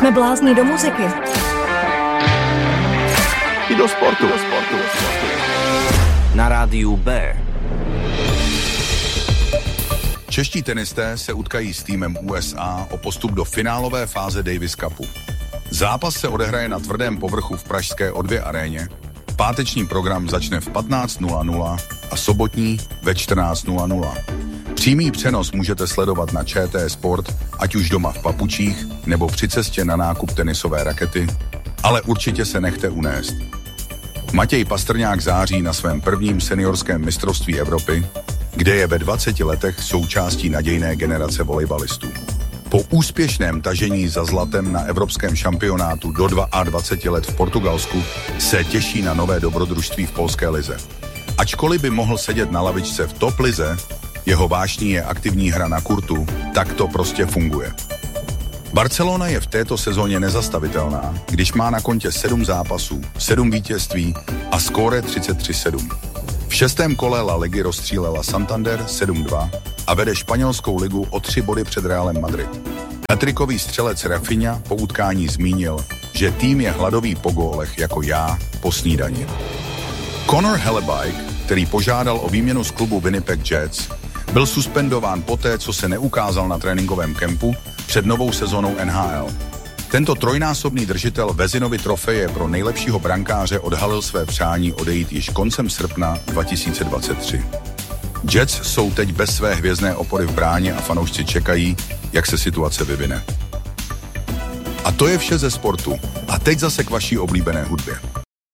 Jsme blázni do muziky. I do sportu. Na rádiu B. Čeští tenisté se utkají s týmem USA o postup do finálové fáze Davis Cupu. Zápas se odehraje na tvrdém povrchu v pražské O2 aréně. Páteční program začne v 15:00 a sobotní ve 14:00. Přímý přenos můžete sledovat na ČT Sport, ať už doma v papučích nebo při cestě na nákup tenisové rakety, ale určitě se nechte unést. Matěj Pastrňák září na svém prvním seniorském mistrovství Evropy, kde je ve 20 letech součástí nadějné generace volejbalistů. Po úspěšném tažení za zlatem na evropském šampionátu do 22 let v Portugalsku se těší na nové dobrodružství v polské lize. Ačkoliv by mohl sedět na lavičce v top lize, jeho vášní je aktivní hra na kurtu, tak to prostě funguje. Barcelona je v této sezóně nezastavitelná, když má na kontě 7 zápasů, 7 vítězství a skóre 33-7. V 6. kole La Ligy rozstřílela Santander 7-2 a vede španělskou ligu o 3 body před Realem Madrid. Hattrickový střelec Rafinha po utkání zmínil, že tým je hladový po gólech jako já po snídani. Connor Hellebuyck, který požádal o výměnu z klubu Winnipeg Jets, byl suspendován poté, co se neukázal na tréninkovém kempu před novou sezónou NHL. Tento trojnásobný držitel Vezinovy trofeje pro nejlepšího brankáře odhalil své přání odejít již koncem srpna 2023. Jets jsou teď bez své hvězdné opory v bráně a fanoušci čekají, jak se situace vyvine. A to je vše ze sportu. A teď zase k vaší oblíbené hudbě.